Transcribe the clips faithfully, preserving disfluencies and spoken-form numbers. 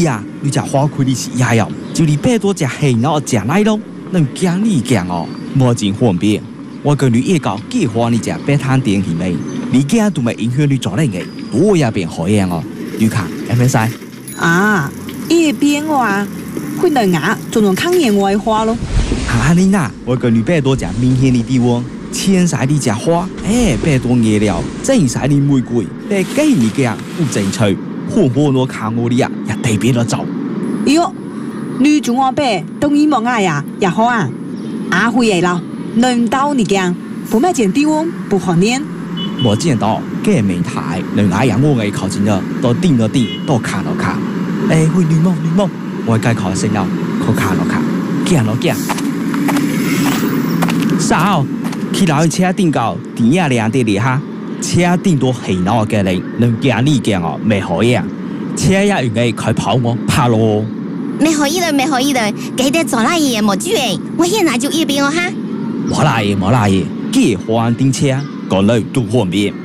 伊啊，你只花开的是呀哟，就你百多只黑鸟只来咯，能讲你讲哦，莫真方便。我跟你一搞计划你只白摊电去没？你家都没影响你做人嘅，多也变好样哦。你看，会唔使？ 啊，一边话会能牙种种抗炎外花咯。 哈你呐，我跟你百多只明显的地方，浅色的只花，哎，百多颜料，正色的玫瑰，百几你嘅不正趣，火火我看我的呀，也特别的走。 哟，女主我白东一望啊呀，也好啊，阿辉嚟啦，能到你讲，不买件地方不好念。 我见到嘅美台，能挨呀我嘅靠近了，都定了定，都看了看。哎，會女夢女夢，我該考先了，可看了看，見了見。sao？去老車頂高，點呀亮啲嚟哈？車頂到係鬧嘅人，能見你見哦，未可以啊。車呀原來佢跑我怕咯。 沒可以的，沒可以的，記得做那嘢冇注意，我現在就一邊哦哈。 冇啦嘢冇啦嘢，結婚訂車，個女都方便。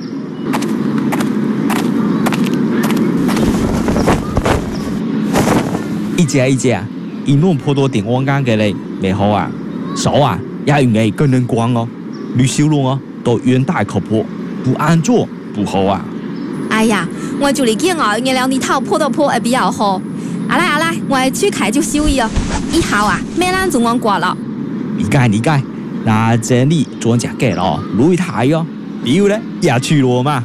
一隻一隻，一弄破多點王間嘅你，未好啊。手啊，也原來更能光哦。呂小龍哦，都遠大靠譜，不安坐不好啊。 哎呀，我就嚟見我原來你頭破到破會比較好。阿來阿來，我去開就收益哦。以後啊，咩人仲講過了。 理解理解，那這裡專家給了擂台哦，比如咧也去羅嘛。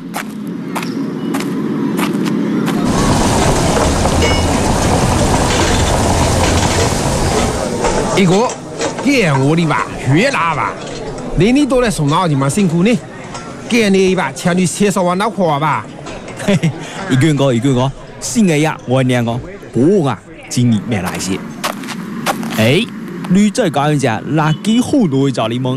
一個見我的吧，血辣吧，你你都來送腦你嘛辛苦呢，見你吧，請你介紹我老婆吧。 嘿嘿，一句個一句個，新嘅呀，我念個，不啊，今年沒來些。哎，你再講一隻垃圾好多找你問。